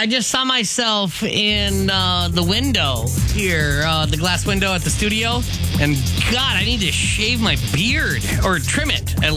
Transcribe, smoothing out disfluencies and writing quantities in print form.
I just saw myself in the window here, the glass window at the studio. And God, I need to shave my beard or trim it at